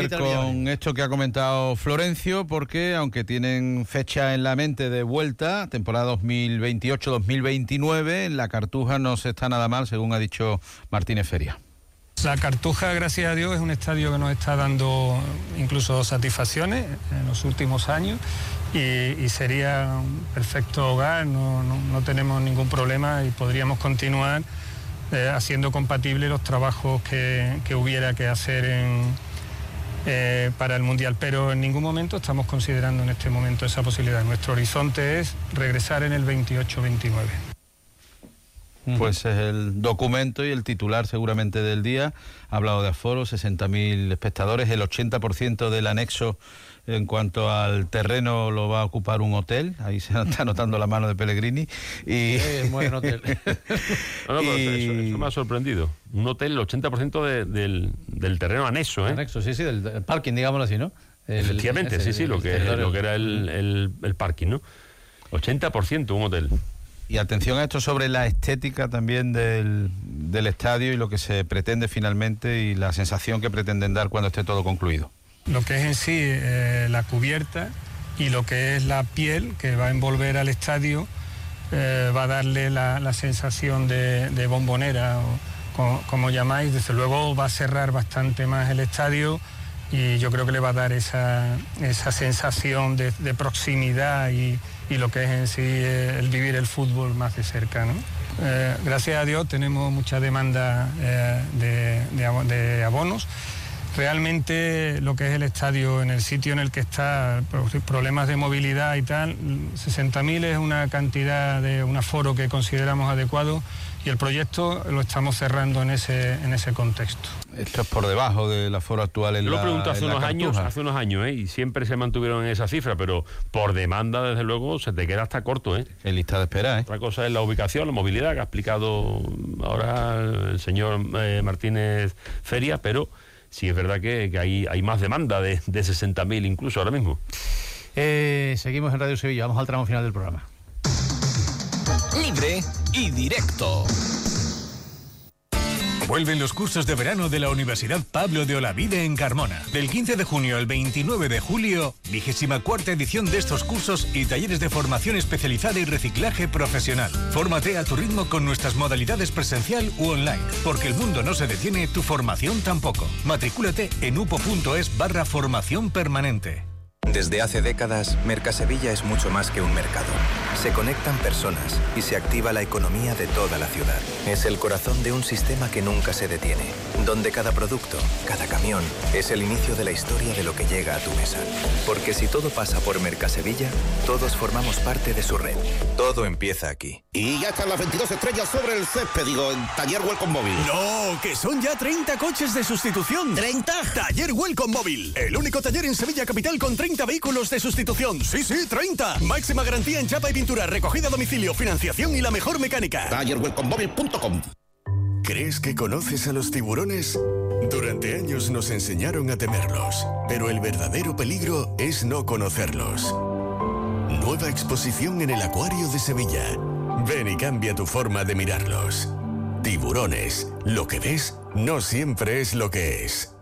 ver con esto que ha comentado Florencio, porque aunque tienen fecha en la mente de vuelta, temporada 2028-2029, en la Cartuja no se está nada mal, según ha dicho Martínez Feria. La Cartuja, gracias a Dios, es un estadio que nos está dando incluso satisfacciones en los últimos años y sería un perfecto hogar, no tenemos ningún problema y podríamos continuar haciendo compatibles los trabajos que hubiera que hacer para el Mundial, pero en ningún momento estamos considerando en este momento esa posibilidad. Nuestro horizonte es regresar en el 28-29. Pues es el documento y el titular seguramente del día. Ha hablado de aforo, 60.000 espectadores, el 80% del anexo en cuanto al terreno lo va a ocupar un hotel, ahí se está notando la mano de Pellegrini. Y es buen hotel. Pero eso me ha sorprendido. Un hotel, el 80% del terreno anexo, ¿eh? Anexo, sí, del parking, digámoslo así, ¿no? Efectivamente, lo que era el parking, ¿no? 80% un hotel. Y atención a esto sobre la estética también del estadio y lo que se pretende finalmente y la sensación que pretenden dar cuando esté todo concluido. Lo que es en sí la cubierta y lo que es la piel que va a envolver al estadio va a darle la sensación de bombonera, o como llamáis. Desde luego va a cerrar bastante más el estadio y yo creo que le va a dar esa sensación de proximidad y lo que es en sí el vivir el fútbol más de cerca, ¿no? Gracias a Dios tenemos mucha demanda de abonos. Realmente lo que es el estadio, en el sitio en el que está, problemas de movilidad y tal, 60.000 es una cantidad de un aforo que consideramos adecuado y el proyecto lo estamos cerrando en ese contexto. Esto es por debajo del aforo actual en la Cartuja. Yo lo pregunto hace unos años, y siempre se mantuvieron en esa cifra, pero por demanda, desde luego, se te queda hasta corto, ¿eh? En lista de espera, ¿eh? Otra cosa es la ubicación, la movilidad, que ha explicado ahora el señor Martínez Feria, pero sí es verdad que hay más demanda de 60.000 incluso ahora mismo. Seguimos en Radio Sevilla, vamos al tramo final del programa. Libre y directo. Vuelven los cursos de verano de la Universidad Pablo de Olavide en Carmona. Del 15 de junio al 29 de julio, 24ª edición de estos cursos y talleres de formación especializada y reciclaje profesional. Fórmate a tu ritmo con nuestras modalidades presencial u online, porque el mundo no se detiene, tu formación tampoco. Matricúlate en upo.es/formación permanente. Desde hace décadas, Mercasevilla es mucho más que un mercado. Se conectan personas y se activa la economía de toda la ciudad. Es el corazón de un sistema que nunca se detiene, donde cada producto, cada camión, es el inicio de la historia de lo que llega a tu mesa. Porque si todo pasa por Mercasevilla, todos formamos parte de su red. Todo empieza aquí. Y ya están las 22 estrellas sobre el césped, en Taller Welcome Móvil. ¡No! ¡Que son ya 30 coches de sustitución! ¿30? Taller Welcome Móvil, el único taller en Sevilla Capital con 30 vehículos de sustitución. ¡Sí, 30! Máxima garantía en chapa y pintura, recogida a domicilio, financiación y la mejor mecánica. TallerWelcomeMóvil.com. ¿Crees que conoces a los tiburones? Durante años nos enseñaron a temerlos, pero el verdadero peligro es no conocerlos. Nueva exposición en el Acuario de Sevilla. Ven y cambia tu forma de mirarlos. Tiburones. Lo que ves no siempre es lo que es.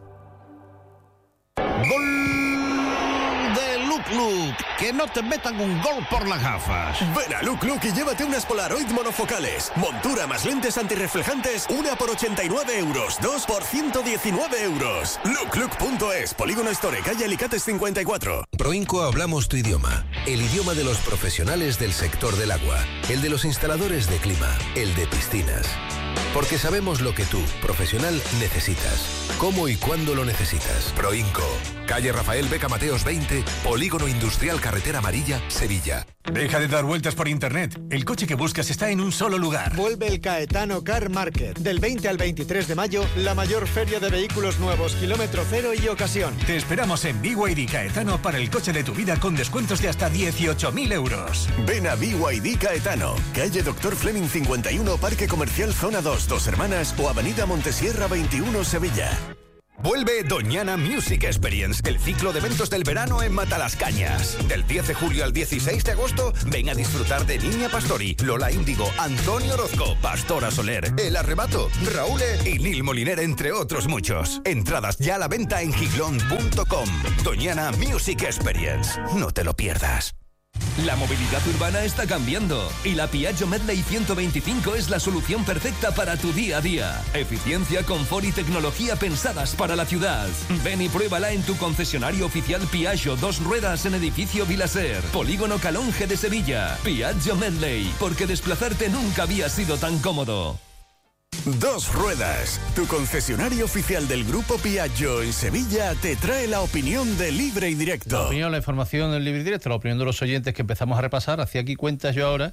¡Gol de Luc! Que no te metan un gol por las gafas. Ven a Luc y llévate unas Polaroid monofocales. Montura más lentes antirreflejantes, una por 89 euros, dos por 119 euros. Look.es, Polígono Store, calle Alicates 54. Proinco hablamos tu idioma, el idioma de los profesionales del sector del agua, el de los instaladores de clima, el de piscinas. Porque sabemos lo que tú, profesional, necesitas. ¿Cómo y cuándo lo necesitas? Proinco. Calle Rafael Beca Mateos 20, Polígono Industrial Carretera Amarilla, Sevilla. Deja de dar vueltas por internet. El coche que buscas está en un solo lugar. Vuelve el Caetano Car Market. Del 20 al 23 de mayo, la mayor feria de vehículos nuevos, kilómetro cero y ocasión. Te esperamos en BYD Caetano para el coche de tu vida con descuentos de hasta 18.000 euros. Ven a BYD Caetano, calle Dr. Fleming 51, Parque Comercial Zona 2, Dos Hermanas o Avenida Montesierra 21, Sevilla. Vuelve Doñana Music Experience, el ciclo de eventos del verano en Matalascañas. Del 10 de julio al 16 de agosto, ven a disfrutar de Niña Pastori, Lola Índigo, Antonio Orozco, Pastora Soler, El Arrebato, Raúl y Nil Moliner, entre otros muchos. Entradas ya a la venta en giglón.com. Doñana Music Experience. No te lo pierdas. La movilidad urbana está cambiando y la Piaggio Medley 125 es la solución perfecta para tu día a día. Eficiencia, confort y tecnología pensadas para la ciudad. Ven y pruébala en tu concesionario oficial Piaggio 2 ruedas en edificio Vilaser, Polígono Calonge de Sevilla. Piaggio Medley, porque desplazarte nunca había sido tan cómodo. Dos Ruedas, tu concesionario oficial del Grupo Piaggio en Sevilla, te trae la opinión de Libre y Directo. La opinión, la información del Libre y Directo, la opinión de los oyentes que empezamos a repasar. Hacía aquí cuentas yo ahora,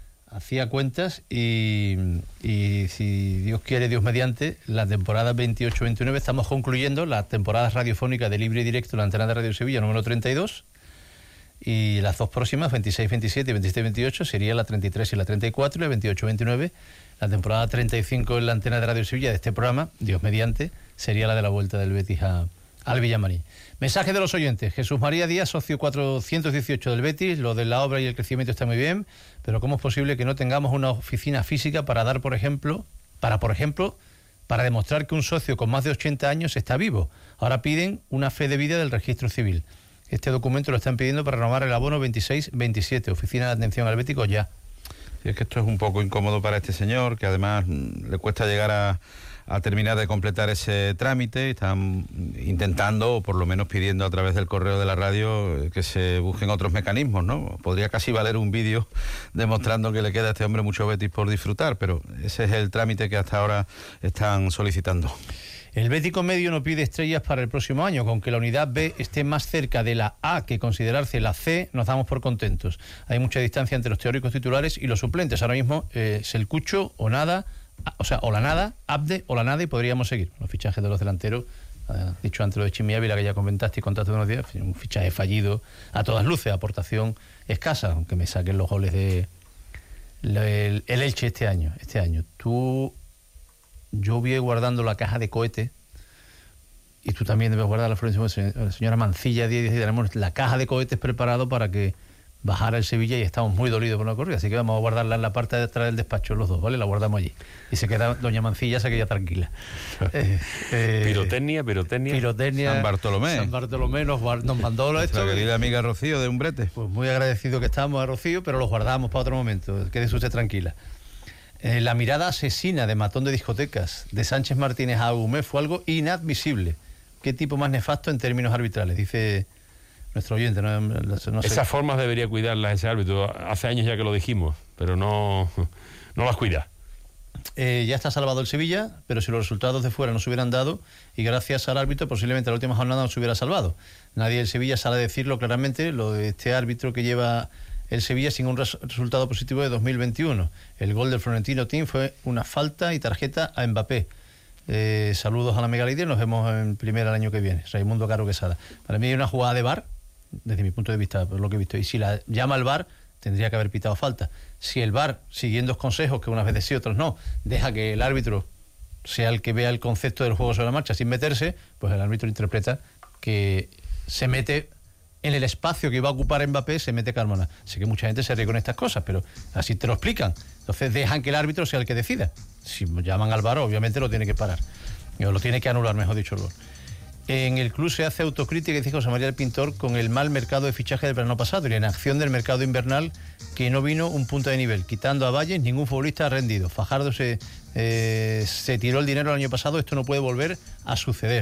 y si Dios quiere, Dios mediante, la temporada 28-29 estamos concluyendo la temporada radiofónica de Libre y Directo, la antena de Radio Sevilla número 32, y las dos próximas, 26-27 y 27-28, sería la 33 y la 34, y la 28-29, la temporada 35 en la antena de Radio Sevilla de este programa, Dios mediante, sería la de la vuelta del Betis al Villamarín. Mensaje de los oyentes. Jesús María Díaz, socio 418 del Betis. Lo de la obra y el crecimiento está muy bien, pero ¿cómo es posible que no tengamos una oficina física para dar, por ejemplo, para demostrar que un socio con más de 80 años está vivo? Ahora piden una fe de vida del registro civil. Este documento lo están pidiendo para renovar el abono 26-27, oficina de atención al Bético ya. Sí, es que esto es un poco incómodo para este señor, que además le cuesta llegar a terminar de completar ese trámite. Están intentando, o por lo menos pidiendo a través del correo de la radio, que se busquen otros mecanismos, ¿no? Podría casi valer un vídeo demostrando que le queda a este hombre mucho Betis por disfrutar, pero ese es el trámite que hasta ahora están solicitando. El Bético Medio no pide estrellas para el próximo año. Con que la unidad B esté más cerca de la A que considerarse la C, nos damos por contentos. Hay mucha distancia entre los teóricos titulares y los suplentes. Ahora mismo es el Cucho o nada, o la nada, Abde o la nada, y podríamos seguir. Los fichajes de los delanteros, dicho antes lo de Chimi Ávila, que ya comentaste y contaste unos días, un fichaje fallido a todas luces, aportación escasa, aunque me saquen los goles de el Elche este año. Yo voy guardando la caja de cohetes, y tú también debes guardar la señora Mancilla 10, tenemos la caja de cohetes preparado para que bajara el Sevilla, y estamos muy dolidos por la corrida, así que vamos a guardarla en la parte de atrás del despacho los dos, ¿vale? La guardamos allí y se queda doña Mancilla, se queda tranquila. Pirotecnia San Bartolomé nos mandó nuestra querida amiga Rocío de Umbrete. Pues muy agradecido que estamos a Rocío, pero los guardamos para otro momento, quédese usted tranquila. La mirada asesina de matón de discotecas de Sánchez Martínez a Agumé fue algo inadmisible. ¿Qué tipo más nefasto en términos arbitrales? Dice nuestro oyente. No sé. Esas formas debería cuidarlas ese árbitro. Hace años ya que lo dijimos, pero no las cuida. Ya está salvado el Sevilla, pero si los resultados de fuera no se hubieran dado, y gracias al árbitro, posiblemente la última jornada no se hubiera salvado. Nadie del Sevilla sale a decirlo claramente, lo de este árbitro que lleva el Sevilla sin un resultado positivo de 2021. El gol del Florentino Team fue una falta y tarjeta a Mbappé. Saludos a la Megalidia, nos vemos en primera el año que viene. Raimundo Caro Quesada. Para mí hay una jugada de VAR, desde mi punto de vista, por lo que he visto, y si la llama el VAR, tendría que haber pitado falta. Si el VAR, siguiendo los consejos, que unas veces sí, otros no, deja que el árbitro sea el que vea el concepto del juego sobre la marcha sin meterse, pues el árbitro interpreta que se mete en el espacio que iba a ocupar Mbappé, se mete Carmona. Sé que mucha gente se ríe con estas cosas, pero así te lo explican. Entonces dejan que el árbitro sea el que decida. Si llaman al VAR, obviamente lo tiene que parar, o lo tiene que anular, mejor dicho. En el club se hace autocrítica, dice José María el Pintor, con el mal mercado de fichaje del verano pasado y la inacción del mercado invernal, que no vino un punto de nivel. Quitando a Valles, ningún futbolista ha rendido. Fajardo se tiró el dinero el año pasado, esto no puede volver a suceder.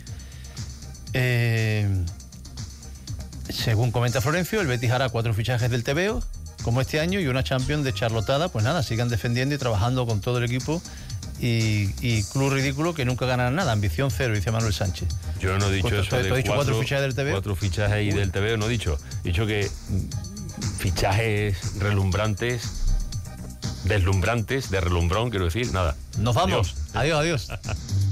Según comenta Florencio, el Betis hará 4 fichajes del TVO, como este año, y una Champions de charlotada. Pues nada, sigan defendiendo y trabajando con todo el equipo. Y club ridículo que nunca ganará nada, ambición cero, dice Manuel Sánchez. Yo no he dicho eso de 4 fichajes del TVO. 4 fichajes y del TVO, no he dicho. He dicho que fichajes deslumbrantes, de relumbrón, quiero decir, nada. Nos vamos. Adiós.